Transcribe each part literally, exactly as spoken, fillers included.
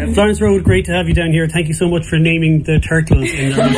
Florence Road, great to have you down here. Thank you so much for naming the turtles in the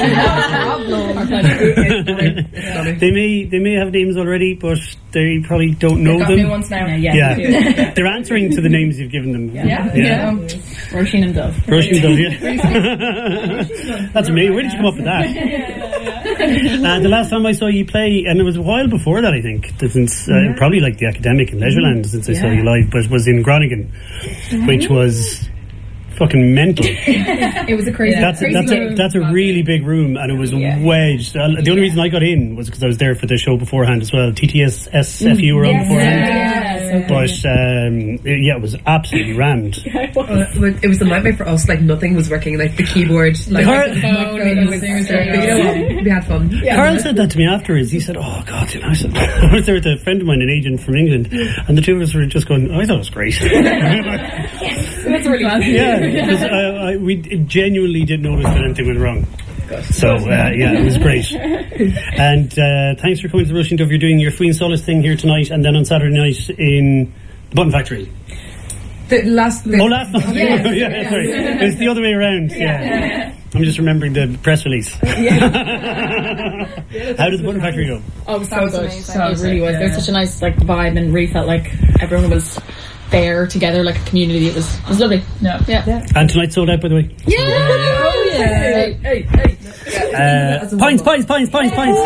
They may they may have names already, but they probably don't know They've got them. new ones now. Yeah, yeah. yeah. They're answering to the names you've given them. Yeah, yeah. yeah. yeah. Um, Roisin and Dove. Roisin and Dove, yeah. That's amazing. Where did you come up with that? Uh, the last time I saw you play, and it was a while before that, I think, since uh, yeah. probably like the Academic in Leisureland, since I yeah. saw you live, but it was in Groningen, which was fucking mental. It was a crazy. That's crazy a, that's a that's a really big room, and it was yeah. wedged. Uh, the only reason I got in was because I was there for the show beforehand as well. T T S S F U were on yes, beforehand, yeah, so but um, it, yeah, it was absolutely rammed. It was. Uh, it was a nightmare for us. Like nothing was working. Like the keyboard, like Carl, the phone, it was, uh, you know what? We had fun. Yeah. Carl said that to me afterwards. He said, "Oh God," you know, I said, I was there with a friend of mine, an agent from England, and the two of us were just going, "I thought it was great." That's really fun. Yeah, because I, I, we genuinely didn't notice that anything went wrong. So uh, yeah, it was great. And uh, thanks for coming to the Roisin Dove. You're doing your Fuin Solace thing here tonight, and then on Saturday night in the Button Factory. The last. The oh, last night. Yeah, yeah, yeah, sorry. It was the other way around. Yeah. yeah. yeah. I'm just remembering the press release. Yeah. How did the Button Factory go? Oh, it was so good. So it really was. Yeah. There was such a nice like vibe, and really felt like everyone was there together like a community. It was it was lovely. Yeah. yeah. yeah. And tonight's sold out, by the way. Yeah. Oh yeah. Hey, hey, hey. Uh, pints, pints, pints, pints, pints.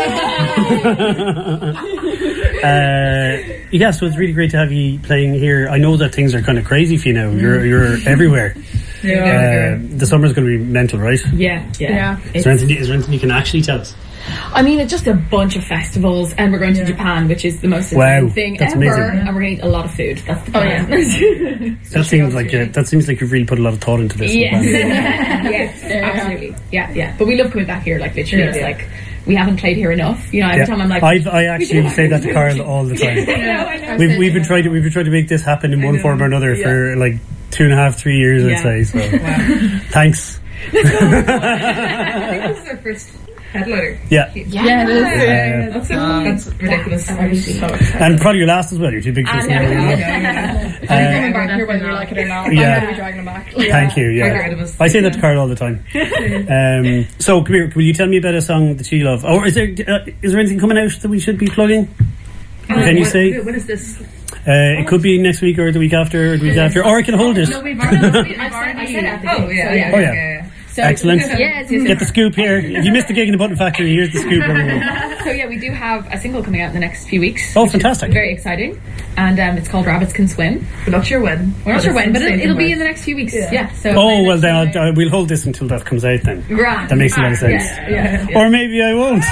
uh, yeah, so it's really great to have you playing here. I know that things are kind of crazy for you now. You're you're everywhere. Yeah. Uh, the summer's going to be mental, right? Yeah, yeah. yeah. Is, there anything, is there anything you can actually tell us? I mean, it's just a bunch of festivals, and we're going to yeah. Japan, which is the most wow, insane thing that's ever. Amazing. And we're going to eat a lot of food. That's the plan. Oh, yeah. that seems like a, that seems like you've really put a lot of thought into this. Yes, yes, absolutely. Yeah, yeah. But we love coming back here. Like literally, yeah. it's like we haven't played here enough. You know, every yeah. time I'm like, I've, I actually say that to Carl all the time. I know, I know. We've we've been trying to we've been trying to make this happen in one form or another yeah. for like two and a half, three years. Yeah. I'd say. So, wow. Thanks. I think this is our first headliner. Yeah. Yeah, yeah, it is. Yeah. Yeah. That's, so, um, that's ridiculous. Yeah. And probably your last as well. You're too big for this. Yeah, yeah, yeah. yeah. uh, I'm coming back here whether you like it or not. Yeah. I'm going to be dragging them back. Yeah. Thank you. Yeah. I say that to Carl all the time. um, so, come here. Will you tell me about a song that you love? Or is there uh, is there anything coming out that we should be plugging? Uh, Can you what, say? When is this? Uh, it could be next week or the week after or the week after, or I can hold it. No, we've already, I've said, I said it at the Oh, yeah. so, yeah. Oh, yeah. yeah. So, Excellent. Yes, yes, yes. Get the scoop here. If you missed the gig in the Button Factory, here's the scoop. So yeah, we do have a single coming out in the next few weeks. Oh, fantastic! Very exciting, and um, it's called Rabbits Can Swim. We're not sure when. We're not sure when, but it'll, it'll be in the next few weeks. Yeah. yeah so oh well, then I'll, uh, we'll hold this until that comes out. Then right. That makes a lot of sense. Yeah, yeah, yeah. Or maybe I won't.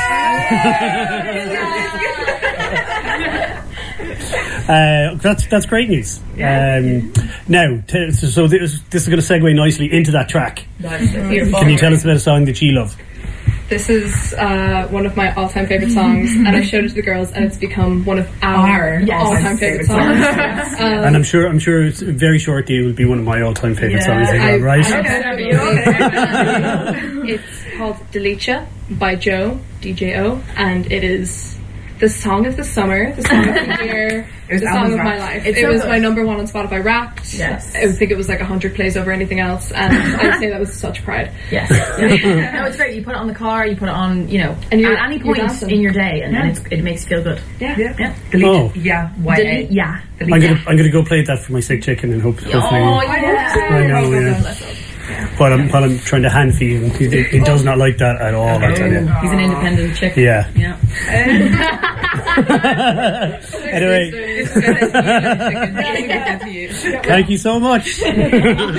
Uh, that's that's great news. Um, now, t- so this, this is going to segue nicely into that track. Nice. Can you tell us about a song that you love? This is uh, one of my all-time favourite songs, and I showed it to the girls, and it's become one of our, our all-time favourite songs. Yes. Um, and I'm sure, I'm sure, it's very shortly it will be one of my all-time favourite yeah, songs. I, right? It's called Delicia by Joe D J O, and it is the song of the summer, the song of the year, the song of my life. It's it so was good. My number one on Spotify Wrapped. Yes. I think it was like one hundred plays over anything else, and I'd say that was such pride. Yes. Yeah. No, it's great. You put it on the car, you put it on, you know, and at any point in your day, and yeah. then it's, it makes you feel good. Yeah. Yeah. yeah. Delete, oh. Yeah. Delete, yeah. Delete, I'm gonna I'm gonna go play that for my sick chicken and hope. Oh, hopefully, yeah. I know, yeah. While I'm, while I'm trying to hand feed him, he, he does not like that at all. I tell you. He's an independent chick. Yeah. Yeah. Anyway, thank you so much.